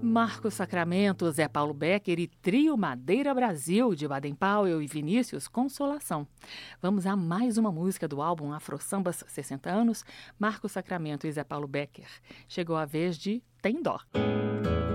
Marcos Sacramento, Zé Paulo Becker e Trio Madeira Brasil, de Baden Powell e Vinícius Consolação. Vamos a mais uma música do álbum Afro Sambas 60 anos, Marcos Sacramento e Zé Paulo Becker. Chegou a vez de Tem Dó.